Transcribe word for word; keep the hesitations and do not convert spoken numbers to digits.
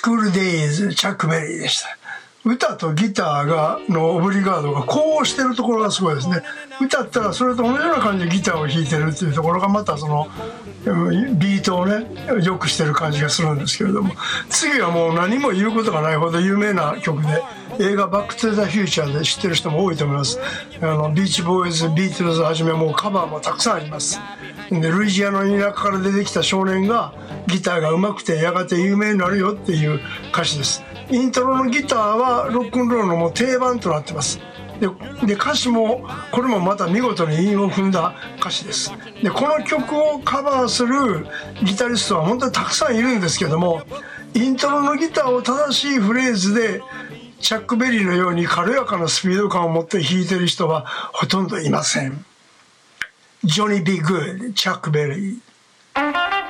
スクールデイズチャック・ベリーでした。歌とギターがのオブリガードがこうしてるところがすごいですね。歌ったらそれと同じような感じでギターを弾いてるっていうところがまたそのビートをねよくしてる感じがするんですけれども、次はもう何も言うことがないほど有名な曲で、映画「バック・トゥ・ザ・フューチャー」で知ってる人も多いと思います。あのビーチボーイズ、ビートルズはじめもうカバーもたくさんあります。でルイジアナの田舎から出てきた少年がギターが上手くてやがて有名になるよっていう歌詞です。イントロのギターはロックンロールのもう定番となってます。でで歌詞もこれもまた見事に韻を踏んだ歌詞です。でこの曲をカバーするギタリストは本当にたくさんいるんですけども、イントロのギターを正しいフレーズでチャック・ベリーのように軽やかなスピード感を持って弾いてる人はほとんどいません。ジョニー・ビー・グッド、チャック・ベリー。